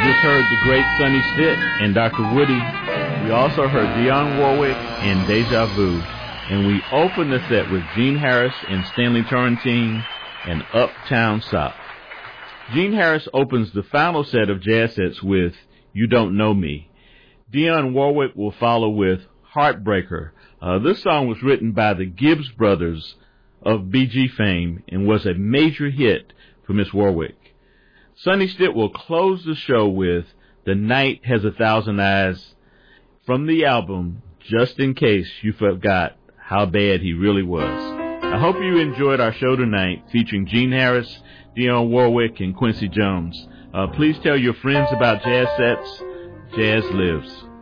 just heard the great Sonny Stitt and Dr. Woody. We also heard Dionne Warwick and Deja Vu. And we opened the set with Gene Harris and Stanley Turrentine and Uptown South. Gene Harris opens the final set of jazz sets with You Don't Know Me. Dionne Warwick will follow with Heartbreaker. This song was written by the Gibbs brothers of Bee Gee fame and was a major hit for Miss Warwick. Sonny Stitt will close the show with The Night Has a Thousand Eyes from the album Just in Case You Forgot How Bad He Really Was. I hope you enjoyed our show tonight featuring Gene Harris, Dionne Warwick, and Quincy Jones. Please tell your friends about Jazz Sets. Jazz lives.